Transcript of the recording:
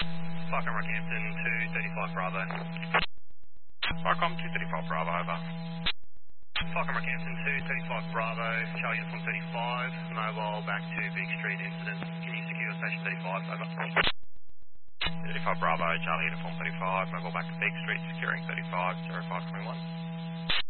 Farcom Rockhampton 235 Bravo. Farcom 235 Bravo, over. Farcom Rockhampton 235 Bravo, Charlie Uniform 35, mobile back to Big Street incident. Can you secure station 35, over? 35 Bravo, Charlie Uniform 35, mobile back to Big Street, securing 35, 0521.